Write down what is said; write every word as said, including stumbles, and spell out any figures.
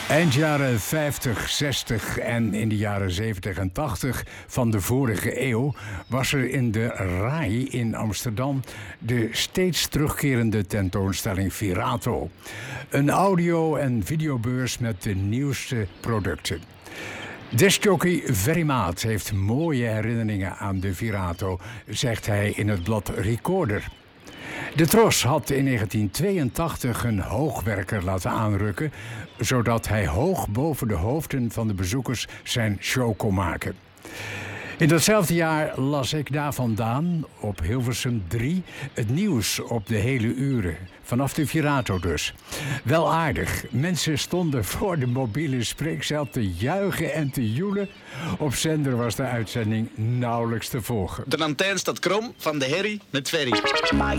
Eind jaren vijftig, zestig en in de jaren zeventig en tachtig van de vorige eeuw was er in de RAI in Amsterdam de steeds terugkerende tentoonstelling Virato. Een audio- en videobeurs met de nieuwste producten. Discjockey Ferry Maat heeft mooie herinneringen aan de Virato, zegt hij in het blad Recorder. De Tros had in negentien tweeëntachtig een hoogwerker laten aanrukken, zodat hij hoog boven de hoofden van de bezoekers zijn show kon maken. In datzelfde jaar las ik daar vandaan, op Hilversum drie, het nieuws op de hele uren. Vanaf de Virato dus. Wel aardig. Mensen stonden voor de mobiele spreekcel te juichen en te joelen. Op zender was de uitzending nauwelijks te volgen. De antenne staat krom van de herrie met Ferry. My